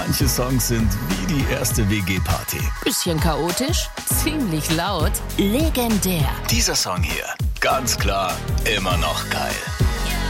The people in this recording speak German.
Manche Songs sind wie die erste WG-Party. Bisschen chaotisch, ziemlich laut, legendär. Dieser Song hier, ganz klar, immer noch geil.